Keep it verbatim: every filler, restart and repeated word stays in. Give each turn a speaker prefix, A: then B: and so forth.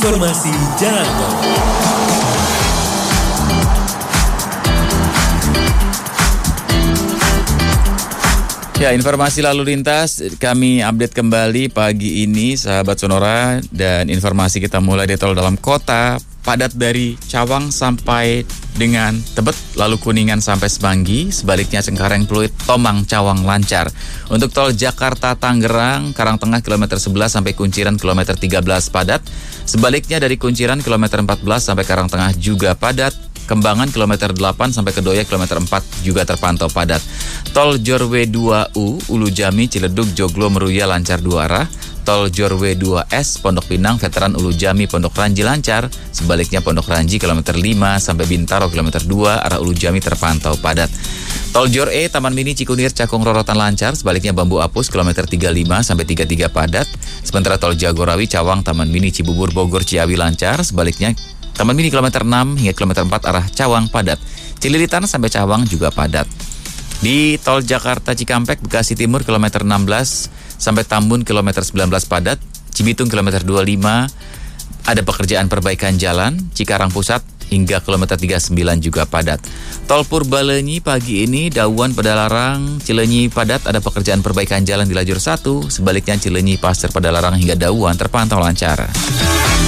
A: Informasi Jalan Tol.
B: Ya, informasi lalu lintas kami update kembali pagi ini, sahabat Sonora, dan informasi kita mulai di tol dalam kota, padat dari Cawang sampai dengan Tebet, lalu Kuningan sampai Semanggi, sebaliknya Cengkareng Pluit, Tomang, Cawang lancar. Untuk tol Jakarta Tangerang, Karangtengah kilometer sebelas sampai Kunciran kilometer tiga belas padat, sebaliknya dari Kunciran kilometer empat belas sampai Karangtengah juga padat. Kembangan kilometer delapan sampai Kedoya kilometer empat juga terpantau padat. Tol Jorwe dua U, Ulu Jami, Ciledug, Joglo, Meruya lancar dua arah. Tol Jorwe dua S, Pondok Pinang, Veteran Ulu Jami, Pondok Ranji lancar. Sebaliknya Pondok Ranji kilometer lima sampai Bintaro kilometer dua, arah Ulu Jami terpantau padat. Tol Jor E, Taman Mini, Cikunir, Cakung, Rorotan lancar. Sebaliknya Bambu Apus kilometer tiga puluh lima sampai tiga puluh tiga padat. Sementara Tol Jagorawi, Cawang, Taman Mini, Cibubur, Bogor, Ciawi lancar. Sebaliknya Taman Mini kilometer enam hingga kilometer empat arah Cawang padat. Cililitan sampai Cawang juga padat. Di tol Jakarta Cikampek Bekasi Timur kilometer enam belas sampai Tambun kilometer sembilan belas padat. Cibitung kilometer dua puluh lima ada pekerjaan perbaikan jalan. Cikarang Pusat hingga kilometer tiga puluh sembilan juga padat. Tol Purbalenyi pagi ini Dauan Padalarang Cileunyi padat, ada pekerjaan perbaikan jalan di lajur satu. Sebaliknya Cileunyi Pasir Padalarang hingga Dauan terpantau lancar.